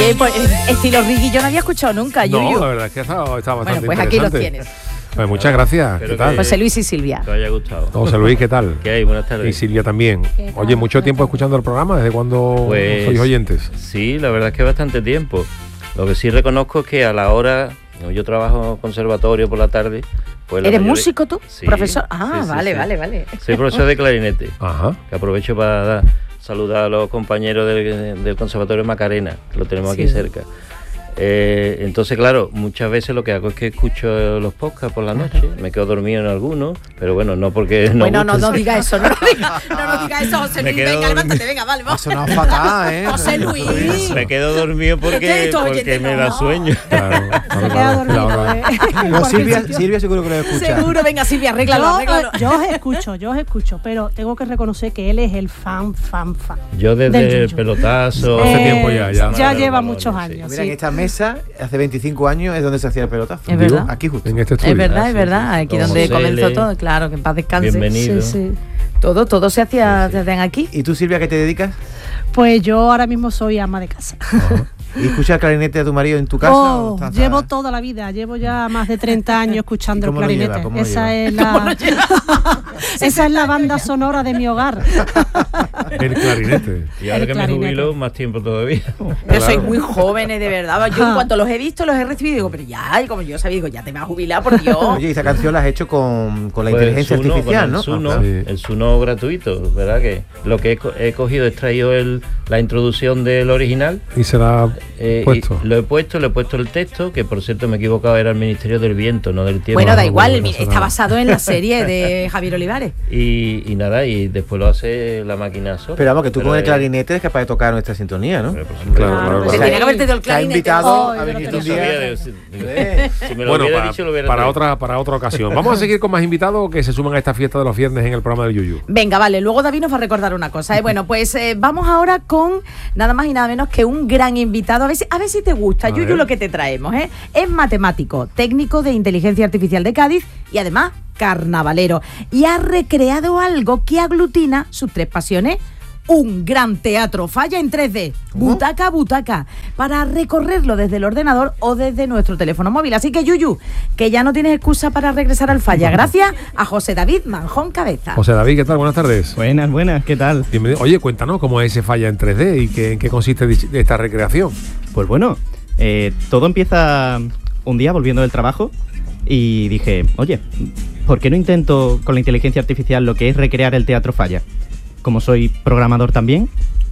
Oye, pues estilo Ricky yo no había escuchado nunca, Yuyu. No, la verdad es que está bastante Bueno, pues aquí los tienes. Pues muchas gracias. Espero ¿Qué tal? José Luis y Silvia. Te haya gustado. José Luis, ¿qué tal? ¿Qué hay? Buenas tardes. Y Silvia también. Oye, mucho tiempo escuchando el programa. ¿Desde cuándo Pues, sois oyentes? Sí, la verdad es que bastante tiempo. Lo que sí reconozco es que a la hora, yo trabajo en conservatorio por la tarde. Pues ¿Eres músico tú? Sí, ¿Profesor? Ah, sí, vale, sí. vale. Soy profesor de clarinete. Ajá. Que aprovecho para saludar a los compañeros del Conservatorio Macarena, que lo tenemos aquí cerca. Entonces, claro, muchas veces lo que hago es que escucho los podcasts por la noche, me quedo dormido en algunos, pero bueno, no porque no. Bueno, no diga eso, no diga eso, José Luis. Venga, levántate, venga, vale, Ha vamos. sonado fatal, ¿eh? José Luis. Me quedo dormido porque me da sueño. Claro, Se queda dormido, No, Silvia seguro que lo escucha. Seguro, venga, Silvia, arréglalo. Yo os escucho, pero tengo que reconocer que él es el fan. Yo del desde el yuyu. pelotazo. Hace tiempo ya. Ya lleva Vamos, muchos sí. años. Mira, Sí. en esta mesa, hace 25 años, es donde se hacía el pelotazo. Es verdad. Aquí justo. En este estudio. Es verdad, sí, es verdad. sí. Aquí Don donde José comenzó L. todo, claro, que en paz descanse. Bienvenido. Sí. Todo se hacía desde aquí. ¿Y tú, Silvia, qué te dedicas? Pues yo ahora mismo soy ama de casa. ¿Y escuchas el clarinete de tu marido en tu casa? Oh, o estás- llevo toda la vida, llevo ya más de 30 años escuchando ¿Y el cómo lo lleva? clarinete. ¿Cómo lo Esa lleva? es la banda sonora de mi hogar. El clarinete. Y ahora El que me clarinete. jubilo, más tiempo todavía. Pero sois muy jóvenes, de verdad. Yo en cuanto los he visto, los he recibido, digo, pero ya, y como yo sabía, digo, ya te me vas a jubilar, por Dios. Oye, y esa canción la has hecho con la Pues inteligencia Suno, artificial, con ¿no? el Suno, Ah, claro. Sí. el Suno gratuito, ¿verdad? Que lo que he cogido, he extraído la introducción del original. Y será puesto. Y le he puesto el texto, que por cierto me he equivocado, era el Ministerio del Viento, no del Tiempo. Bueno, da no, igual, no pasa está nada. basado en la serie de Javier Olivares. Y nada, y después lo hace la máquina sola. Pero vamos, que tú con el es- clarinete eres capaz de tocar nuestra sintonía, ¿no? Pero, por supuesto. Claro. Te tenía que haberte dado el Te ha clarinete. invitado Ay, a yo venir no un No sabía día. de- si me lo Bueno, hubiera dicho, lo hubiera para traído. otra ocasión. Vamos a seguir con más invitados que se suman a esta fiesta de los viernes en el programa del Yuyu. Venga, vale, luego David nos va a recordar una cosa. Bueno, pues vamos ahora con nada más y nada menos que un gran invitado. A ver si te gusta, A Yuyu, ver. lo que te traemos. Es matemático, técnico de inteligencia artificial de Cádiz y además carnavalero. Y ha recreado algo que aglutina sus tres pasiones. Un gran teatro falla en 3D, butaca a butaca, para recorrerlo desde el ordenador o desde nuestro teléfono móvil. Así que, Yuyu, que ya no tienes excusa para regresar al falla. Gracias a José David Manjón Cabeza. José David, ¿qué tal? Buenas tardes. Buenas, ¿qué tal? Bienvenido. Oye, cuéntanos cómo es ese falla en 3D y en qué consiste esta recreación. Pues bueno, todo empieza un día volviendo del trabajo y dije, oye, ¿por qué no intento con la inteligencia artificial lo que es recrear el teatro falla? Como soy programador también,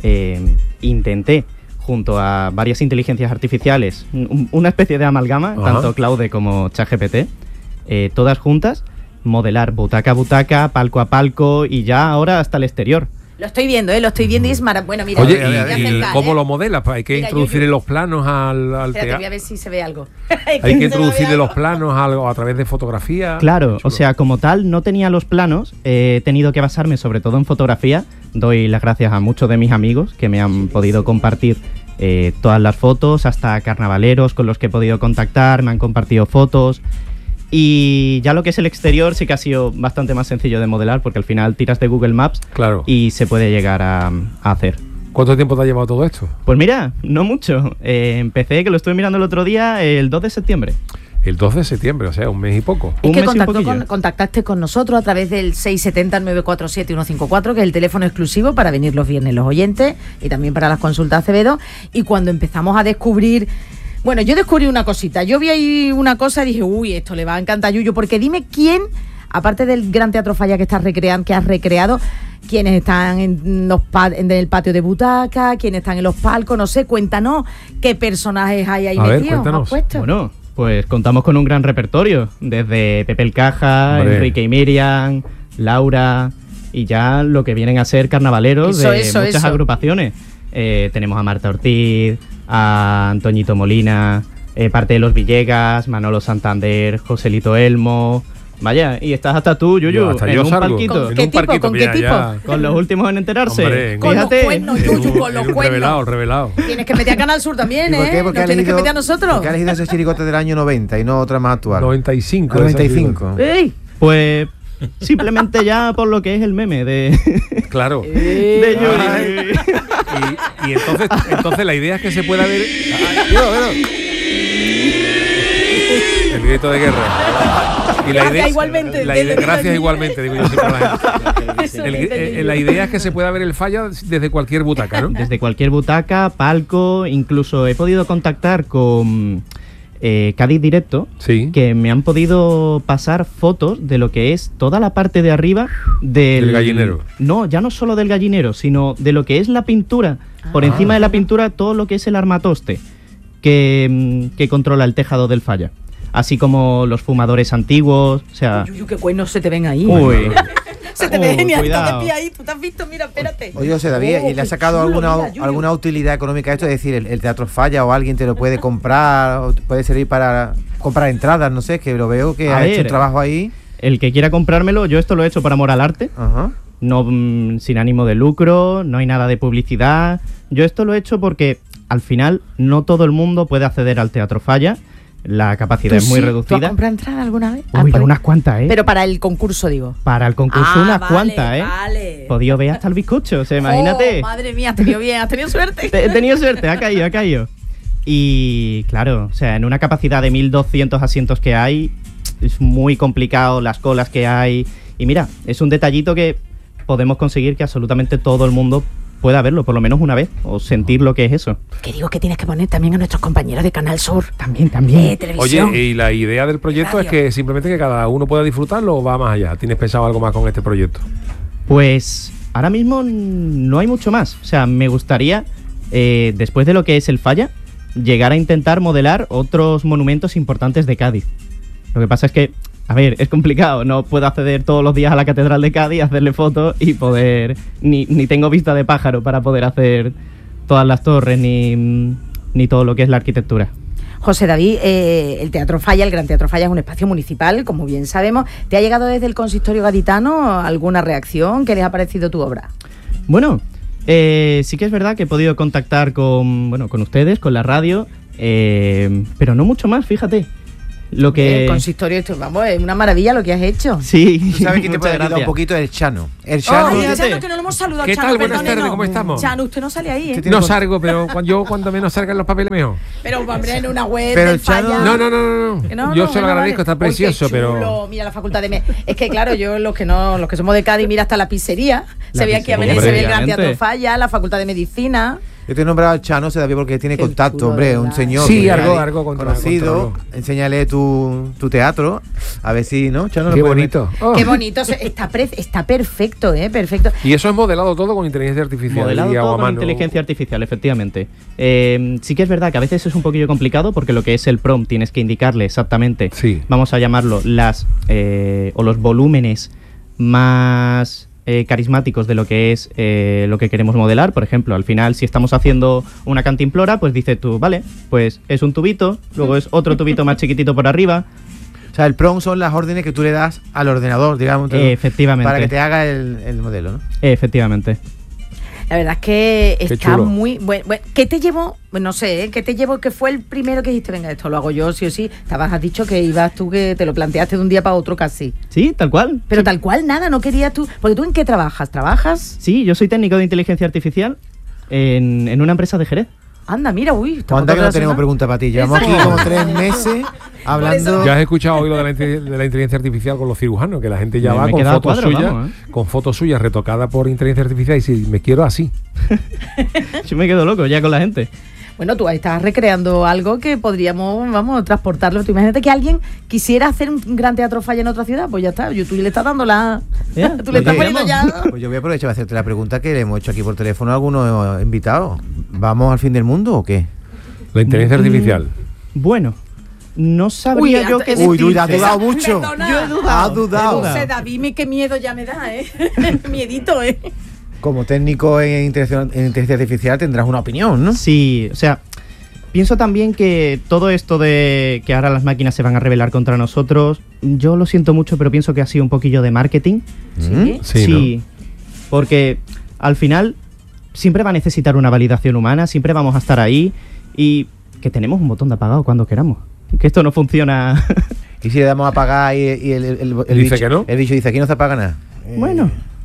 intenté, junto a varias inteligencias artificiales, una especie de amalgama, Ajá. tanto Claude como ChatGPT, todas juntas, modelar butaca a butaca, palco a palco y ya ahora hasta el exterior. Lo estoy viendo y es maravilloso. Bueno, mira, Oye, me voy a ¿y acercar, cómo lo modelas? Hay que Mira, introducir Yuyu. en los planos al Espérate, voy a teatro. ver si se ve algo. Hay que introducirle los planos a través de fotografía. Claro, Chulo. o sea, como tal, no tenía los planos, he tenido que basarme sobre todo en fotografía. Doy las gracias a muchos de mis amigos que me han podido compartir todas las fotos, hasta carnavaleros con los que he podido contactar, me han compartido fotos. Y ya lo que es el exterior sí que ha sido bastante más sencillo de modelar, porque al final tiras de Google Maps Claro. y se puede llegar a hacer. ¿Cuánto tiempo te ha llevado todo esto? Pues mira, no mucho. Empecé, que lo estuve mirando el otro día, el 2 de septiembre. El 2 de septiembre, o sea, un mes y poco. Es Un que mes y un poquillo. contactaste con nosotros a través del 670-947-154, que es el teléfono exclusivo para venir los viernes los oyentes y también para las consultas Acevedo. Y cuando empezamos a descubrir... Bueno, yo descubrí una cosita. Yo vi ahí una cosa y dije, uy, esto le va a encantar a Yuyu, porque dime quién, aparte del Gran Teatro Falla que has recreado, quiénes están en el patio de butaca, quiénes están en los palcos, no sé, cuéntanos qué personajes hay ahí A ver, metidos. cuéntanos. ¿Has puesto? Bueno, pues contamos con un gran repertorio, desde Pepe el Caja, Hombre. Enrique y Miriam, Laura, y ya lo que vienen a ser carnavaleros de muchas agrupaciones. Tenemos a Marta Ortiz, a Antoñito Molina, parte de los Villegas, Manolo Santander, Joselito Elmo. Vaya, y estás hasta tú, Yuyu, Hasta en yo un salgo. palquito. ¿Con qué En un tipo? parquito, ¿Con qué mira, tipo? ya. Con los últimos en enterarse. Hombre, Con los Fíjate. cuernos, Yuyu, con los cuernos. El revelado. Tienes que meter a Canal Sur también, ¿Y por qué? ¿eh? Porque Nos ha tienes que elegido- meter a nosotros. porque ha elegido ese chirigote del año 90 y no otra más actual. 95. 95. ¡Ey! Pues simplemente ya por lo que es el meme de Claro. Yuri. Y entonces la idea es que se pueda ver... El grito de guerra. Y Gracias igualmente. Gracias igualmente, digo yo siempre a la gente. La idea es que se pueda ver el falla desde cualquier butaca, ¿no? Desde cualquier butaca, palco, incluso he podido contactar con Cádiz Directo, Sí. que me han podido pasar fotos de lo que es toda la parte de arriba del gallinero. No, ya no solo del gallinero, sino de lo que es la pintura. Por encima de la pintura, todo lo que es el armatoste que controla el tejado del falla. Así como los fumadores antiguos, o sea... Uy, qué cuernos se te ven ahí. Uy. Se te ven y cuidado. de pie ahí. ¿Tú te has visto? Mira, espérate. Oye, José David, ¿y le ha sacado qué chulo, mira, Yuyu. alguna utilidad económica a esto? Es decir, el teatro falla o alguien te lo puede comprar, o puede servir para comprar entradas, no sé, que lo veo que A ha ver, hecho un trabajo ahí. El que quiera comprármelo, yo esto lo he hecho por amor al arte. Ajá. No, sin ánimo de lucro, no hay nada de publicidad. Yo esto lo he hecho porque al final no todo el mundo puede acceder al Teatro Falla. La capacidad es muy ¿Tú has reducida. comprado entrada alguna vez? Uy, unas cuantas, ¿eh? Pero para el concurso, digo. Para el concurso unas vale, cuantas, ¿eh? Vale. Podido ver hasta el bizcocho, o sea, imagínate. Oh, madre mía, has tenido bien, has tenido suerte. He tenido suerte, ha caído. Y claro, o sea, en una capacidad de 1.200 asientos que hay, es muy complicado las colas que hay. Y mira, es un detallito que podemos conseguir que absolutamente todo el mundo pueda verlo, por lo menos una vez, o sentir lo que es eso. Que digo que tienes que poner también a nuestros compañeros de Canal Sur. También. Televisión. Oye, y la idea del proyecto es que simplemente que cada uno pueda disfrutarlo o va más allá. ¿Tienes pensado algo más con este proyecto? Pues ahora mismo no hay mucho más. O sea, me gustaría, después de lo que es el Falla, llegar a intentar modelar otros monumentos importantes de Cádiz. Lo que pasa es que, a ver, es complicado. No puedo acceder todos los días a la Catedral de Cádiz, hacerle fotos y poder... Ni tengo vista de pájaro para poder hacer todas las torres ni todo lo que es la arquitectura. José David, el Teatro Falla, el Gran Teatro Falla, es un espacio municipal, como bien sabemos. ¿Te ha llegado desde el Consistorio Gaditano alguna reacción? ¿Qué les ha parecido tu obra? Bueno, sí que es verdad que he podido contactar con ustedes, con la radio, pero no mucho más, fíjate. Lo que... El Consistorio, esto, vamos, es una maravilla lo que has hecho. Sí. ¿Tú sabes quién te puede muchas ayudar un gracias. poquito? El Chano. El Chano, Chano. Chano, que no lo hemos saludado. ¿Qué Chano, tal? Buenas perdónenos. tardes, ¿cómo estamos? Chano, usted no sale ahí, ¿eh? No salgo, pero yo cuando menos salgan los papeles mejor. Pero, hombre, en una web Pero del el Chano- Falla... No. Que no, Yo no, se lo bueno, agradezco, vale. está precioso, Uy, qué chulo. pero... Mira la facultad de... Es que claro, yo los que somos de Cádiz, mira hasta la pizzería. Se ve aquí a pizzería, venir, se ve el Gran obviamente. Teatro Falla, la facultad de medicina. Yo te he nombrado al Chano, José David, porque tiene Qué contacto, chulo, hombre, de un verdad. señor. Sí, que algo conocido. controlo. Enséñale tu teatro, a ver si, ¿no? Chano, Qué lo puede bonito. Oh. Qué bonito, está perfecto, perfecto. Y eso es modelado todo con inteligencia artificial. Modelado y todo a con mano. inteligencia artificial, efectivamente. Sí que es verdad que a veces es un poquillo complicado porque lo que es el prompt tienes que indicarle exactamente, Sí. vamos a llamarlo, o los volúmenes más carismáticos de lo que es lo que queremos modelar. Por ejemplo, al final, si estamos haciendo una cantimplora, pues dices tú, vale, pues es un tubito, luego es otro tubito más chiquitito por arriba. O sea, el prompt son las órdenes que tú le das al ordenador, digamos. Efectivamente. Para que te haga el modelo, ¿no? Efectivamente. La verdad es que Qué está chulo. muy bueno. ¿Qué te llevó? No sé, ¿qué te llevó? ¿Qué fue el primero que dijiste? Venga, esto lo hago yo, sí o sí. Has dicho que ibas tú, que te lo planteaste de un día para otro casi. Sí, tal cual. Pero Sí. tal cual, nada, no querías tú. Porque tú, ¿en qué trabajas? ¿Trabajas? Sí, yo soy técnico de inteligencia artificial en una empresa de Jerez. Anda, mira, uy. ¿Cuántas que no tenemos preguntas para ti? Llevamos aquí Exacto. como 3 meses hablando. Ya has escuchado hoy lo de la inteligencia artificial con los cirujanos, que la gente ya Me va he con quedado fotos cuadro, suyas, vamos, con fotos suyas retocadas por inteligencia artificial y si me quiero así. Yo me quedo loco ya con la gente. Bueno, tú estás recreando algo que podríamos, transportarlo. Tú imagínate que alguien quisiera hacer un gran teatro Falla en otra ciudad, pues ya está. Tú le estás dando la... Ya, tú le estás Oye, poniendo ya... Pues yo voy a aprovechar para hacerte la pregunta que le hemos hecho aquí por teléfono a algunos invitados. ¿Vamos al fin del mundo o qué? La inteligencia artificial. Bueno, no sabría yo qué Uy, decirte. has dudado mucho. Perdona. Yo he dudado. Has dudado. José David, qué miedo ya me da, Miedito, Como técnico en inteligencia artificial tendrás una opinión, ¿no? Sí, o sea, pienso también que todo esto de que ahora las máquinas se van a rebelar contra nosotros, yo lo siento mucho, pero pienso que ha sido un poquillo de marketing. ¿Sí? Sí, porque al final siempre va a necesitar una validación humana, siempre vamos a estar ahí y que tenemos un botón de apagado cuando queramos. Que esto no funciona. Y si le damos a pagar y el Dice bicho, que no. el bicho dice, aquí no se apaga nada. Bueno,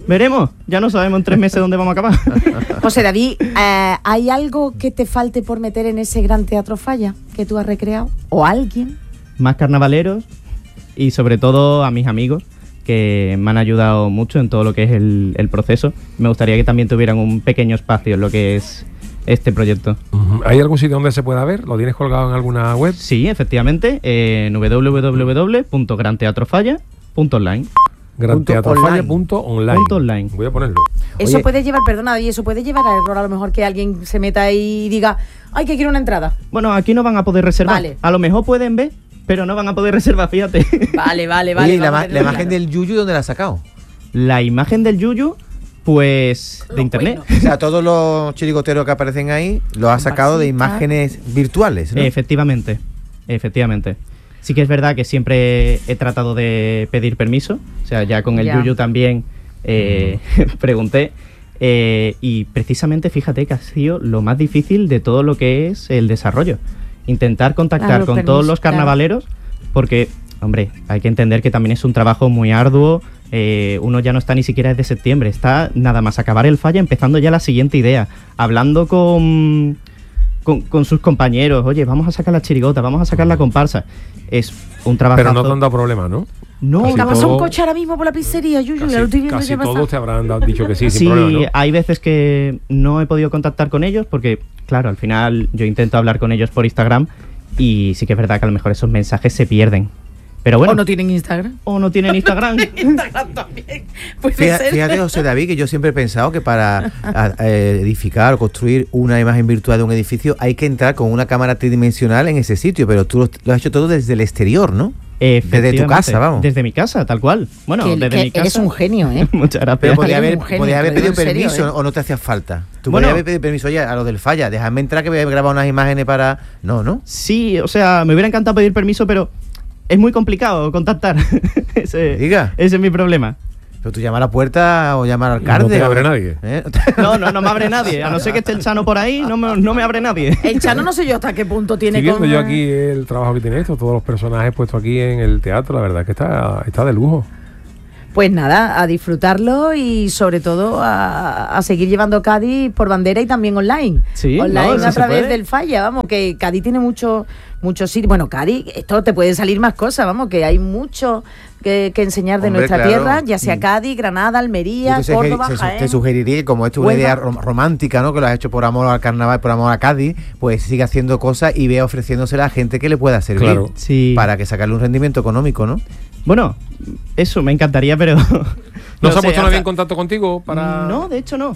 Veremos, ya no sabemos en 3 meses dónde vamos a acabar. José David, ¿hay algo que te falte por meter en ese gran Teatro Falla que tú has recreado? ¿O alguien? Más carnavaleros y sobre todo a mis amigos que me han ayudado mucho en todo lo que es el proceso. Me gustaría que también tuvieran un pequeño espacio en lo que es este proyecto. ¿Hay algún sitio donde se pueda ver? ¿Lo tienes colgado en alguna web? Sí, efectivamente, en www.granteatrofalla.online. Granteatrofalla.online. Voy a ponerlo. Eso puede llevar, perdona, y eso puede llevar a error a lo mejor que alguien se meta ahí y diga, ay, que quiero una entrada. Bueno, aquí no van a poder reservar. Vale. A lo mejor pueden ver, pero no van a poder reservar, fíjate. Vale. Oye, ¿y la imagen del Yuyu dónde la has sacado? La imagen del Yuyu, pues, de internet. O sea, todos los chirigoteros que aparecen ahí los has sacado de imágenes virtuales, ¿no? Efectivamente. Sí que es verdad que siempre he tratado de pedir permiso. O sea, ya con el Yuyu también pregunté. Y precisamente, fíjate que ha sido lo más difícil de todo lo que es el desarrollo. Intentar contactar con todos los carnavaleros, porque, hombre, hay que entender que también es un trabajo muy arduo. Uno ya no está ni siquiera desde septiembre, está nada más acabar el falla, empezando ya la siguiente idea, hablando con sus compañeros, oye, vamos a sacar la chirigota, vamos a sacar la comparsa. Es un trabajo. Pero no te han dado problema, ¿no? No, pasó un coche ahora mismo por la pizzería, Yuyu, ya lo estoy viendo. Casi todos te habrán dicho que sí, sí, sin problema, ¿no? Hay veces que no he podido contactar con ellos porque, claro, al final yo intento hablar con ellos por Instagram y sí que es verdad que a lo mejor esos mensajes se pierden. Pero bueno, o no tienen Instagram. Instagram también. Fíjate, José David, que yo siempre he pensado que para edificar o construir una imagen virtual de un edificio hay que entrar con una cámara tridimensional en ese sitio, pero tú lo has hecho todo desde el exterior, ¿no? Desde tu casa, vamos. Desde mi casa, tal cual. Bueno, desde mi casa. Eres un genio, ¿eh? Muchas gracias. Pero podías haber pedido permiso, serio, o no te hacía falta. Tú podías haber pedido permiso, oye, a los del falla, déjame entrar que voy a grabar unas imágenes para... No. Sí, o sea, me hubiera encantado pedir permiso, pero es muy complicado contactar. Ese es mi problema. Pero tú llama a la puerta o llama al alcalde. No te abre nadie. No me abre nadie. A no ser que esté el Chano por ahí, no me abre nadie. El Chano no sé yo hasta qué punto tiene. Estoy viendo yo aquí el trabajo que tiene esto, todos los personajes puestos aquí en el teatro, la verdad es que está de lujo. Pues nada, a disfrutarlo y sobre todo a seguir llevando Cádiz por bandera y también online. Sí, online a través del falla, vamos, que Cádiz tiene muchos sitios. Bueno, Cádiz, esto te puede salir más cosas, vamos, que hay mucho que enseñar de nuestra tierra, ya sea Cádiz, Granada, Almería, Córdoba, Jaén. Te sugeriría que como esto es una idea romántica, ¿no? Que lo has hecho por amor al carnaval, por amor a Cádiz, pues sigue haciendo cosas y ve ofreciéndose a la gente que le pueda servir. Claro. Sí. Para que sacarle un rendimiento económico, ¿no? Bueno, eso me encantaría, pero... ¿No se ha puesto nadie en contacto contigo para...? No, de hecho no.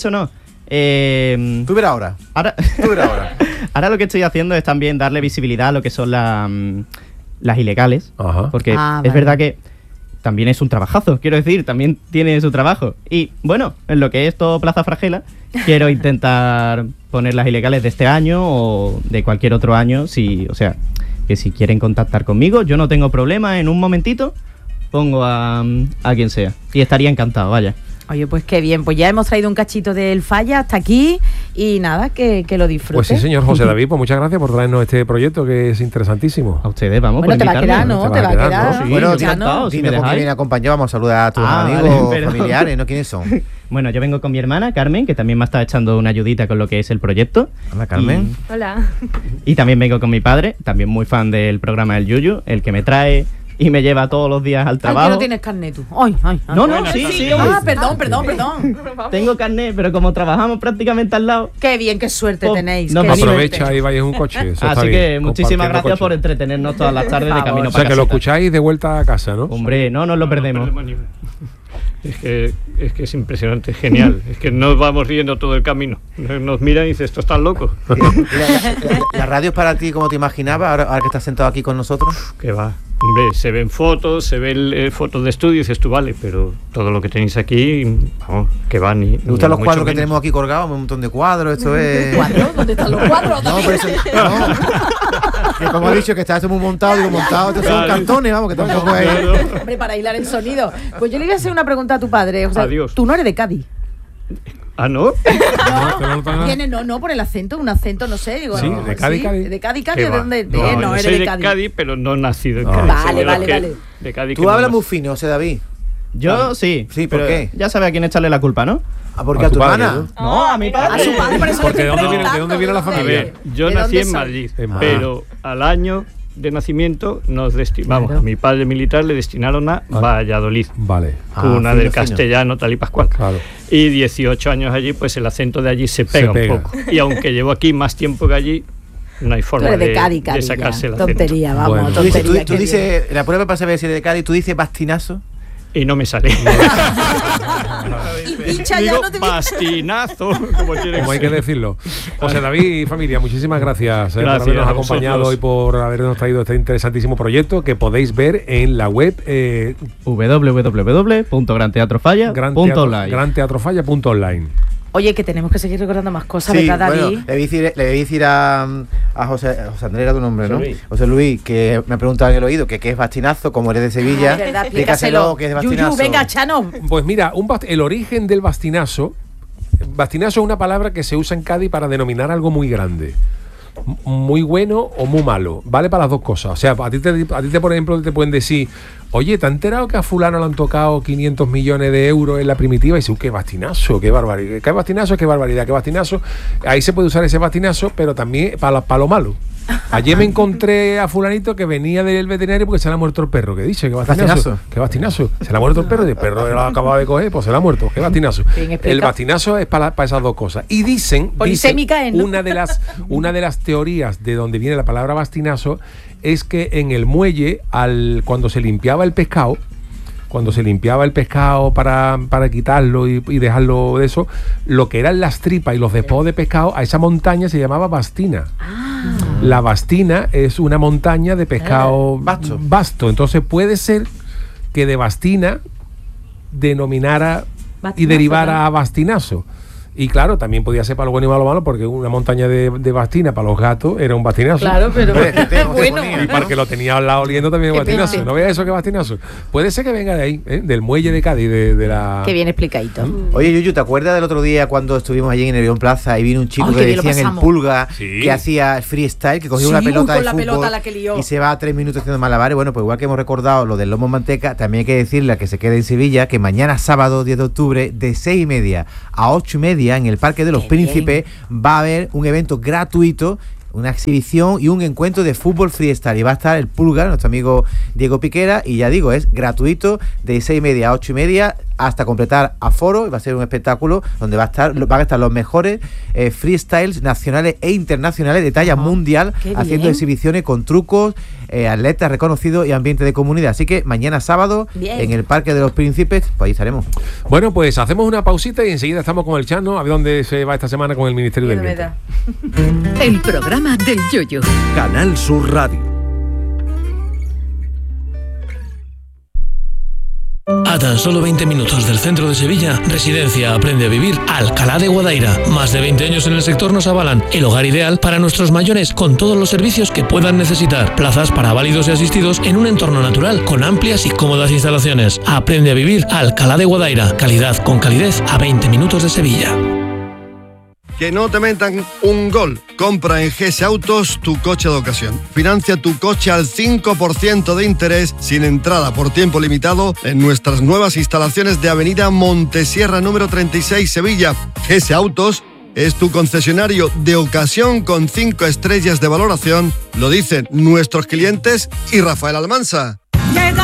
Tú verás ahora. Ahora lo que estoy haciendo es también darle visibilidad a lo que son las ilegales. Ajá. Porque es verdad que también es un trabajazo, quiero decir, también tiene su trabajo. Y bueno, en lo que es todo Plaza Fragela, quiero intentar poner las ilegales de este año o de cualquier otro año, que si quieren contactar conmigo, yo no tengo problema, en un momentito pongo a quien sea. Y estaría encantado, vaya. Oye, pues qué bien, pues ya hemos traído un cachito del falla hasta aquí y nada, que lo disfrutes. Pues sí, señor José David, pues muchas gracias por traernos este proyecto que es interesantísimo. A ustedes, vamos, bueno, por te va a quedar, invitarme. ¿no? Te va a quedar. Sí, bueno, encantado, si me dime con quién dejáis. viene acompañado, vamos a saludar a tus amigos, familiares, ¿no? ¿Quiénes son? Bueno, yo vengo con mi hermana, Carmen, que también me está echando una ayudita con lo que es el proyecto. Hola, Carmen. Hola. Y también vengo con mi padre, también muy fan del programa del Yuyu, el que me trae y me lleva todos los días al trabajo. Ay, que no tienes carnet tú. Ay. No, sí. Perdón. Tengo carnet, pero como trabajamos prácticamente al lado... Qué bien, qué suerte tenéis. no, qué aprovecha suerte. y vais en un coche. Eso Así está que bien, muchísimas gracias compartiendo por coche. entretenernos todas las tardes de camino O para sea, que lo casita. escucháis de vuelta a casa, ¿no? Hombre, no nos lo perdemos. Es que es impresionante, es genial. Es que nos vamos riendo todo el camino. Nos miran y dicen, esto están locos. ¿La radio es para ti como te imaginabas, ahora que estás sentado aquí con nosotros? Que va. Hombre, se ven fotos, se ven fotos de estudio y dices tú, vale, pero todo lo que tenéis aquí, vamos, que va ni... ¿Te gustan los cuadros que tenemos aquí colgados? Un montón de cuadros, esto es... ¿Cuadros? ¿Dónde están los cuadros? No, por eso... No. Que como he dicho, que está esto muy montado, estos son cartones, vamos, que tampoco es... Hombre, para hilar el sonido. Pues yo le iba a hacer una pregunta a tu padre. O sea, Adiós. tú no eres de Cádiz. ¿Ah, no? No, por el acento, un acento, no sé. Digo, Sí, de Cádiz, Cádiz. De Cádiz, ¿Qué ¿de va? dónde? No, No, eres soy de Cádiz. pero no nacido en Ah. Cádiz. Vale, Soy de los vale. De Cádiz Tú que no hablas nací. muy fino, José David. Yo sí. Sí, ¿por pero qué? Ya sabe a quién echarle la culpa, ¿no? Porque a tu padre, hermana. ¿no? No, a mi padre. A su padre, por eso Porque le estoy ¿de dónde viene la preguntando, A familia? ver, yo ¿De nací dónde en soy? Madrid, En Madrid. pero al año de nacimiento nos destinamos. Claro. A mi padre militar le destinaron a Valladolid, Vale, cuna del castellano tal y pascual. claro. Y 18 años allí, pues el acento de allí se pega pega. un poco. Y aunque llevo aquí más tiempo que allí, no hay Tú forma eres de de, Cádiz, de Cádiz, sacarse el ya. acento. Tontería, vamos, Bueno. Tú dices, tontería. tú qué dices, la prueba para saber si eres de Cádiz, tú dices bastinazo. Y no me sale. bien. Hincha ya Digo no te bastinazo, como tiene Como hay que que ser. decirlo. José David y familia, muchísimas gracias, por Gracias habernos a acompañado vosotros. y por habernos traído este interesantísimo proyecto que podéis ver en la web www.granteatrofalla.online. granteatrofalla.online. Oye, que tenemos que seguir recordando más cosas, Sí, ¿verdad, David? bueno, le voy a decir a José Andrés, era tu nombre, ¿no? José Luis. José Luis, que me ha preguntado en el oído que qué es bastinazo, como eres de Sevilla. Ay, verdad, explícaselo qué es bastinazo. Yuyu, venga, Chano. Pues mira, el origen del bastinazo es una palabra que se usa en Cádiz para denominar algo muy grande. Muy bueno o muy malo, vale para las dos cosas. O sea, a ti por ejemplo, te pueden decir, oye, ¿te has enterado que a fulano le han tocado 500 millones de euros en la primitiva? Y dices, qué bastinazo, qué barbaridad, qué bastinazo, qué barbaridad, qué bastinazo. Ahí se puede usar ese bastinazo, pero también para lo malo. Ayer me encontré a fulanito que venía del veterinario porque se le ha muerto el perro. ¿Qué dice? ¿Qué bastinazo? ¿Qué bastinazo? ¿Se le ha muerto el perro? Y el perro lo acababa de coger, pues se le ha muerto. ¿Qué bastinazo? Bien explicado. El bastinazo es para esas dos cosas. Y dicen Polisémica es, ¿no? una de las teorías de donde viene la palabra bastinazo es que en el muelle, cuando se limpiaba el pescado para quitarlo y dejarlo de eso, lo que eran las tripas y los despojos de pescado, a esa montaña se llamaba bastina. La bastina es una montaña de pescado vasto. Entonces puede ser que de bastina denominara y Bastinazo, derivara ¿no? a bastinazo. Y claro, también podía ser para lo bueno y para lo malo, porque una montaña de bastina para los gatos era un bastinazo. Claro, pero bueno. Y para el que lo tenía al lado oliendo también un Qué bastinazo. pena. ¿No veas eso que bastinazo? Puede ser que venga de ahí, del muelle de Cádiz, de la... Qué bien explicadito. Oye, Yuyu, ¿te acuerdas del otro día cuando estuvimos allí en Nervión Plaza y vino un chico Ay, que qué bien lo decían el pasamos. Pulga, Sí. que hacía freestyle, que cogía Sí, una pelota con de la fútbol pelota la que lió. y se va 3 minutos haciendo malabares? Bueno, pues igual que hemos recordado lo del lomo en manteca, también hay que decirle a que se quede en Sevilla que mañana sábado 10 de octubre de 6:30 a 8:30 en el Parque de los Príncipes va a haber un evento gratuito, una exhibición y un encuentro de fútbol freestyle. Y va a estar el Pulgar, nuestro amigo Diego Piquera, y ya digo, es gratuito de 6:30 a 8:30 hasta completar aforo. Y va a ser un espectáculo donde van a estar los mejores freestyles nacionales e internacionales de talla mundial, qué haciendo bien. exhibiciones con trucos, atletas reconocidos y ambiente de comunidad. Así que mañana sábado Bien. en el Parque de los Príncipes, pues ahí estaremos. Bueno, pues hacemos una pausita y enseguida estamos con el Chano, a ver dónde se va esta semana con el Ministerio Qué del Viento. novedad. El programa del Yoyo. Canal Sur Radio. A tan solo 20 minutos del centro de Sevilla, Residencia Aprende a Vivir Alcalá de Guadaira. Más de 20 años en el sector nos avalan. El hogar ideal para nuestros mayores con todos los servicios que puedan necesitar. Plazas para válidos y asistidos en un entorno natural con amplias y cómodas instalaciones. Aprende a Vivir Alcalá de Guadaira. Calidad con calidez a 20 minutos de Sevilla. Que no te metan un gol. Compra en GS Autos tu coche de ocasión. Financia tu coche al 5% de interés sin entrada por tiempo limitado en nuestras nuevas instalaciones de Avenida Montesierra número 36 Sevilla. GS Autos es tu concesionario de ocasión con 5 estrellas de valoración. Lo dicen nuestros clientes y Rafael Almansa.